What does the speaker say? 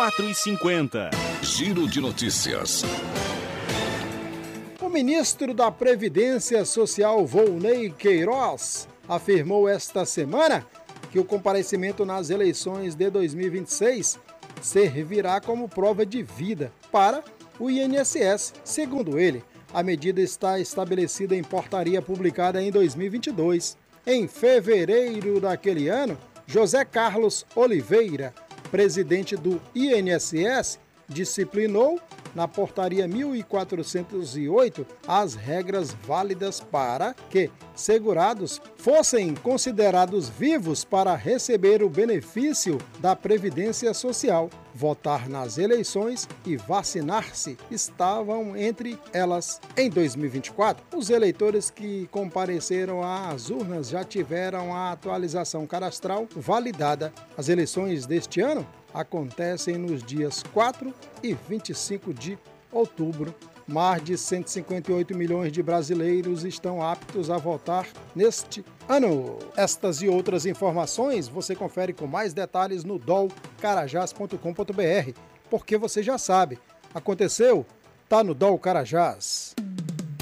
4h50. Giro de notícias. O ministro da Previdência Social, Volney Queiroz, afirmou esta semana que o comparecimento nas eleições de 2026 servirá como prova de vida para o INSS. Segundo ele, a medida está estabelecida em portaria publicada em 2022. Em fevereiro daquele ano, José Carlos Oliveira, presidente do INSS, disciplinou na portaria 1408 as regras válidas para que segurados fossem considerados vivos para receber o benefício da Previdência Social. Votar nas eleições e vacinar-se estavam entre elas. Em 2024, os eleitores que compareceram às urnas já tiveram a atualização cadastral validada. As eleições deste ano acontecem nos dias 4 e 25 de outubro. Mais de 158 milhões de brasileiros estão aptos a votar neste ano. Estas e outras informações você confere com mais detalhes no dolcarajás.com.br, porque você já sabe, aconteceu, tá no Dol Carajás.